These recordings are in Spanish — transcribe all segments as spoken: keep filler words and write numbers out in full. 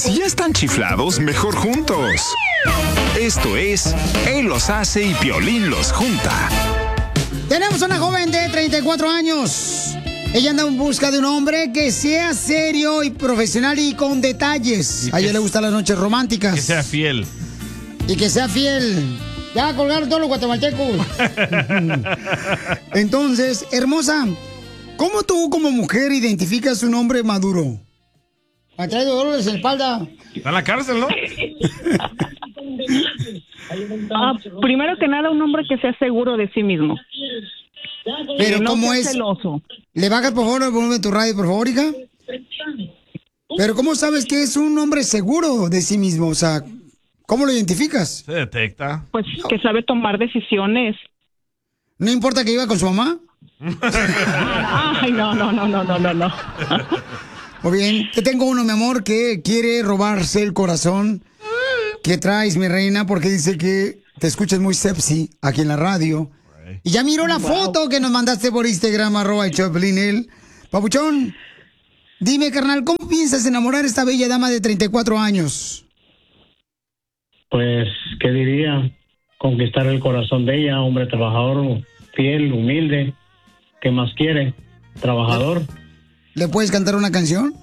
Si ya están chiflados, mejor juntos. Esto es Él los hace y Piolín los junta. Tenemos una joven de treinta y cuatro años. Ella anda en busca de un hombre que sea serio y profesional y con detalles. A ella le gustan las noches románticas. Que sea fiel. Y que sea fiel. Ya colgaron todos los guatemaltecos. Entonces, hermosa, ¿cómo tú como mujer identificas un hombre maduro? ¿Ha traído dolores en la espalda? Está en la cárcel, ¿no? Ah, primero que nada, un hombre que sea seguro de sí mismo. Pero no ¿cómo sea es? celoso. ¿Le bajas, por favor, el volumen de tu radio, por favor, hija? Pero ¿cómo sabes que es un hombre seguro de sí mismo? O sea, ¿cómo lo identificas? Se detecta. Pues que sabe tomar decisiones. ¿No importa que iba con su mamá? Ay, no, no, no, no, no, no, no. Muy bien, te tengo uno, mi amor, que quiere robarse el corazón. ¿Qué traes, mi reina? Porque dice que te escuchas muy sexy aquí en la radio. Y ya miró la foto que nos mandaste por Instagram, arroba el Choplin, él. Papuchón, dime, carnal, ¿cómo piensas enamorar a esta bella dama de treinta y cuatro años? Pues, ¿qué diría? Conquistar el corazón de ella, hombre trabajador, fiel, humilde. ¿Qué más quiere? Trabajador. ¿Le puedes cantar una canción?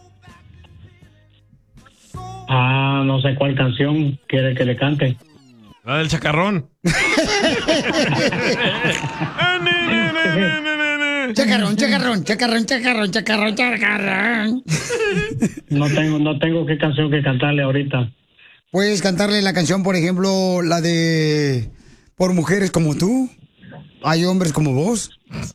Ah, no sé cuál canción quiere que le cante. La del chacarrón. Chacarrón, chacarrón, chacarrón, chacarrón, chacarrón, chacarrón. No tengo, no tengo qué canción que cantarle ahorita. Puedes cantarle la canción, por ejemplo, la de Por mujeres como tú. Hay hombres como vos.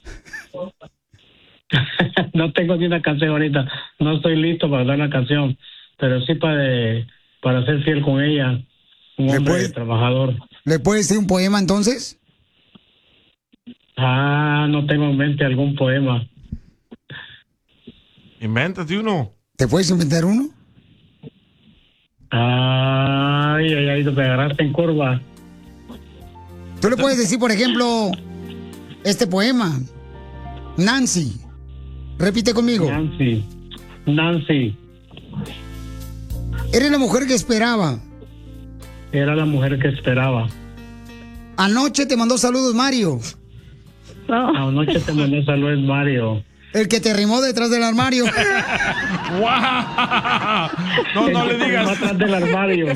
No tengo ni una canción ahorita. No estoy listo para dar una canción. Pero sí para, para ser fiel con ella. Un hombre puede, trabajador. ¿Le puedes decir un poema entonces? Ah, no tengo en mente algún poema. Invéntate uno. ¿Te puedes inventar uno? Ay, ay, ay, te agarraste en curva. Tú le puedes decir, por ejemplo, este poema. Nancy. Repite conmigo. Nancy. Nancy. Eres la mujer que esperaba. Era la mujer que esperaba. Anoche te mandó saludos, Mario. No. Anoche te mandó saludos, Mario. El que te arrimó detrás del armario. ¡Wow! No, no le digas. Detrás del armario.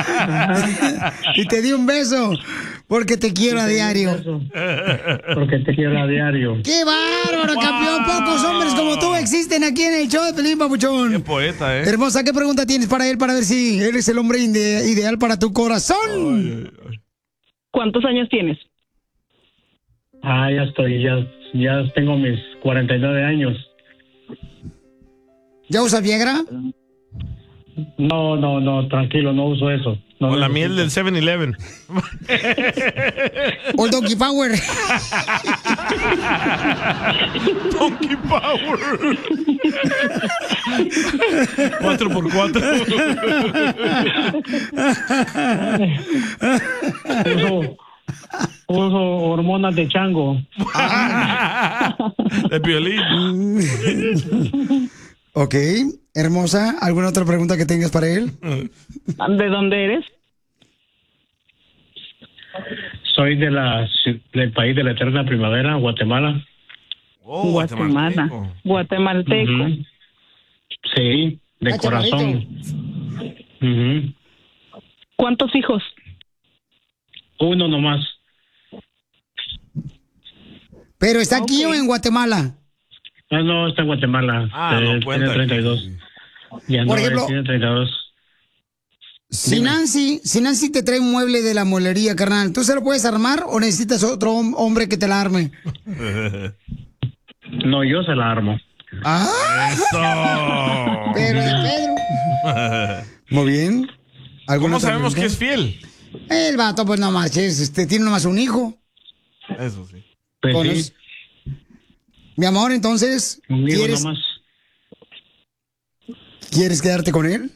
Y te di un beso. Porque te quiero a diario. Porque te quiero a diario. ¡Qué bárbaro, wow, campeón! Pocos hombres como tú existen aquí en el show de Pelín, papuchón. Qué poeta, ¿eh? Hermosa, ¿qué pregunta tienes para él para ver si eres el hombre ide- ideal para tu corazón? Ay, ay, ay. ¿Cuántos años tienes? Ah, ya estoy, ya, ya tengo mis cuarenta y nueve años. ¿Ya usas Viagra? No, no, no, tranquilo, no uso eso. No, o la no, miel no. del seven eleven. O el Donkey Power. Donkey Power. Cuatro por cuatro. Uso, uso hormonas de chango. De Piolín. Ok, hermosa, ¿alguna otra pregunta que tengas para él? ¿De dónde eres? Soy de la, del país de la eterna primavera, Guatemala. Oh, Guatemala. Guatemalteco. Uh-huh. Sí, de Ah, corazón. Uh-huh. ¿Cuántos hijos? Uno nomás. ¿Pero está aquí Ok. o en Guatemala? No, no, está en Guatemala. Ah, Eh, no tiene cuenta. treinta y dos. Ya Por no, ejemplo- él tiene treinta y dos. Si Dime. Nancy, si Nancy te trae un mueble de la mueblería, carnal, ¿tú se lo puedes armar o necesitas otro hom- hombre que te la arme? No, yo se la armo. ¡Ah! Eso. Pero de Pedro. Muy bien. ¿Alguna ¿Cómo otra sabemos que pregunta? es fiel? El vato, pues no marches, este, tiene nomás un hijo. Eso sí. Pues Con sí, es- Mi amor, entonces, un hijo ¿quieres, nomás. ¿quieres quedarte con él?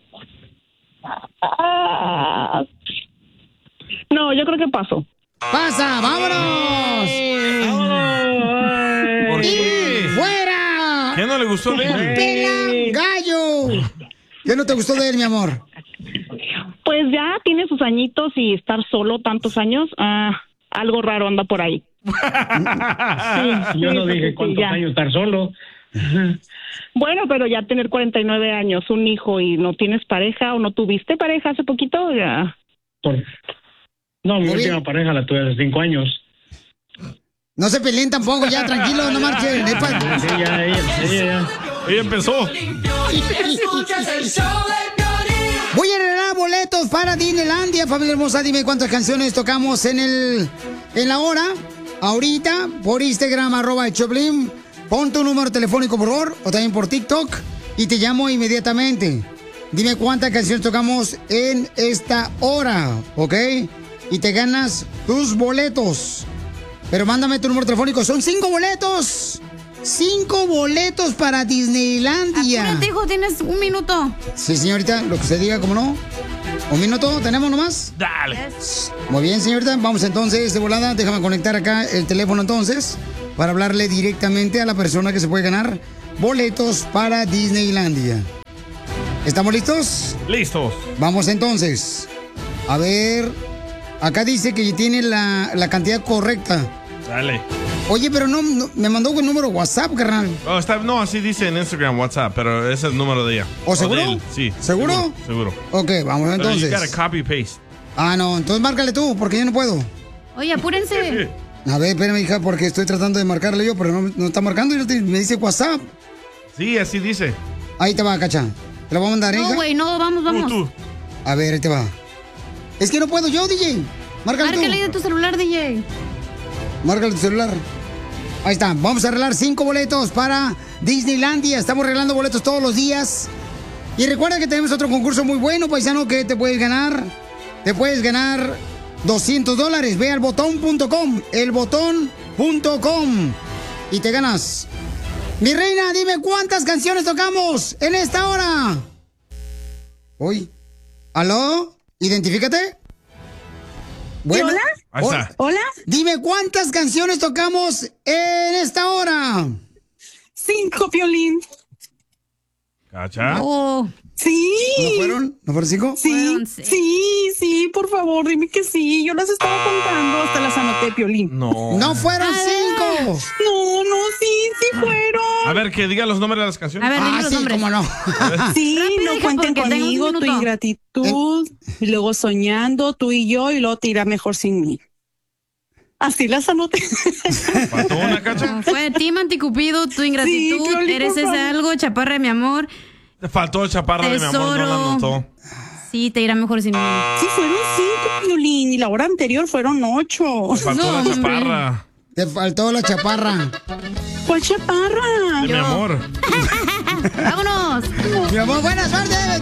Ah. No, yo creo que paso. ¡Pasa! ¡Vámonos! ¿Por ¡Y qué? fuera! ¿Qué no le gustó de él? ¡Pela gallo! ¿Qué no te gustó de él, mi amor? Pues ya tiene sus añitos y estar solo tantos años, ah, algo raro anda por ahí. Sí, Yo no sí, dije sí, cuántos ya. años estar solo. Bueno, pero ya tener cuarenta y nueve años, un hijo y no tienes pareja o no tuviste pareja hace poquito, ya. Por... No, mi Muy última bien. pareja la tuve hace cinco años. No se peleen tampoco, ya, tranquilo, no marchen. Es pa- Sí, ya, ella, ella ya. Ella empezó. Escuchas el show de Piolín. Voy a regalar boletos para Disneylandia, familia hermosa. Dime cuántas canciones tocamos en el en la hora. Ahorita, por Instagram, arroba el Choplin. Pon tu número telefónico, por favor, o también por TikTok, y te llamo inmediatamente. Dime cuántas canciones tocamos en esta hora, ¿ok? Y te ganas tus boletos. Pero mándame tu número telefónico. Son cinco boletos. Cinco boletos para Disneylandia. Apúrate, hijo, tienes un minuto. Sí, señorita, lo que se diga, ¿cómo no? ¿Un minuto tenemos nomás? Dale. Muy bien, señorita. Vamos entonces de volada. Déjame conectar acá el teléfono entonces para hablarle directamente a la persona que se puede ganar boletos para Disneylandia. ¿Estamos listos? Listos. Vamos entonces. A ver, acá dice que tiene la, la cantidad correcta. Dale. Oye, pero no, no- me mandó un número WhatsApp, carnal. Oh, está, no, así dice en Instagram, WhatsApp, pero ese es el número de ella. ¿O seguro? de él, sí. ¿Seguro? Seguro. seguro. Ok, vamos Pero you gotta entonces. copy paste. Ah, no, entonces márcale tú, porque yo no puedo. Oye, apúrense. A ver, espérame, hija, porque estoy tratando de marcarle yo, pero no, no está marcando y no te- me dice WhatsApp. Sí, así dice. Ahí te va, cacha. Te la voy a mandar, No, hija. güey, no, vamos, Tú, vamos. tú. A ver, ahí te va. Es que no puedo yo, D J. Márcale Márcale ahí tú. de tu celular, D J. Márcale tu celular. Ahí está. Vamos a arreglar cinco boletos para Disneylandia. Estamos regalando boletos todos los días. Y recuerda que tenemos otro concurso muy bueno, paisano, que te puedes ganar. Te puedes ganar doscientos dólares. Ve al botón punto com. El botón punto com. Y te ganas. Mi reina, dime cuántas canciones tocamos en esta hora. Uy. ¿Aló? ¿Identifícate? Bueno. hola? Ahí Ho- está. Hola, Dime cuántas canciones tocamos en esta hora. cinco, Piolín. ¿Cacha? Oh, Sí. ¿No fueron? ¿No fueron cinco? Sí, Fueron seis. sí, sí, por favor, dime que sí. Yo las estaba contando, hasta las anoté, Piolín. No. No fueron Ah. cinco. No, no, sí, sí fueron. A ver, que diga los nombres de las canciones. a ver, dime Ah, los sí, nombres. cómo no. Sí, Rápido, no hija, cuenten porque tenemos conmigo, un tu minuto. ingratitud, y luego soñando, tú y yo, y luego te irá mejor sin mí. Así las anoté. ¿Faltó una, Cacha? No, fue Tim Anticupido, tu ingratitud, Sí, Piolín, eres por ese favor. algo, chaparra de mi amor. Te faltó chaparra de mi amor, no la Tesoro. anotó. Sí, te irá mejor sin mí. Sí, fueron cinco, Piolín, y la hora anterior fueron ocho. Faltó No, la hombre. chaparra Te faltó la chaparra. ¿Cuál chaparra? de mi amor. ¡Vámonos! Mi amor, buena suerte.